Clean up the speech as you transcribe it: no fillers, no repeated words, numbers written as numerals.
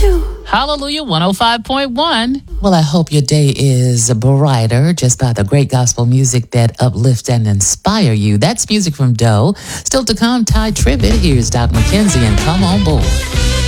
Hallelujah 105.1. Well, I hope your day is brighter just by the great gospel music that uplifts and inspire you. That's music from Doe. Still to come, Ty Tribbett. Here's Doc McKenzie, and come on board.